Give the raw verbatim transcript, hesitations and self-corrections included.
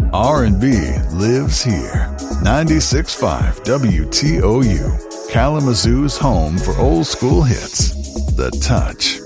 R and B lives here. ninety-six point five W T O U, Kalamazoo's home for old school hits. The Touch.